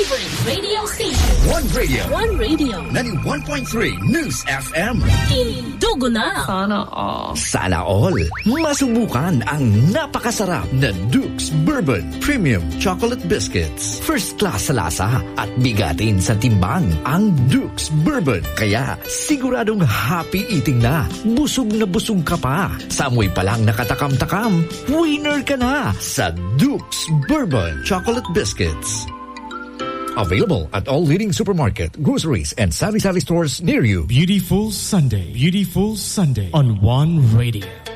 favorite radio station. One radio. One radio. 91.3 News FM. Indugo na. Sana all. Masubukan ang napakasarap na Duke's Bourbon Premium Chocolate Biscuits. First class sa lasa at bigatin sa timbang ang Duke's Bourbon. Kaya siguradong happy eating na. Busog na busog ka pa. Sa amoy pa lang nakatakam-takam, winner ka na sa Duke's Bourbon Chocolate Biscuits. Available at all leading supermarket, groceries, and sari-sari stores near you. Beautiful Sunday on One Radio.